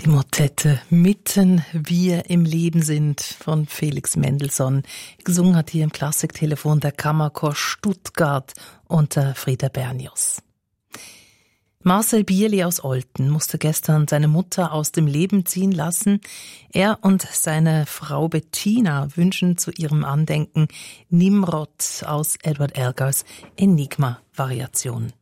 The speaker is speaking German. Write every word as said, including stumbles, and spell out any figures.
Die Motette Mitten wir im Leben sind von Felix Mendelssohn. Gesungen hat hier im Klassiktelefon der Kammerchor Stuttgart unter Frieda Bernius. Marcel Bierli aus Olten musste gestern seine Mutter aus dem Leben ziehen lassen. Er und seine Frau Bettina wünschen zu ihrem Andenken Nimrod aus Edward Elgars Enigma-Variation.